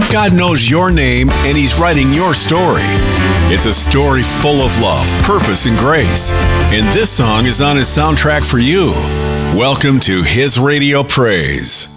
God knows your name and He's writing your story. It's a story full of love, purpose, and grace. And this song is on His soundtrack for you. Welcome to His Radio Praise.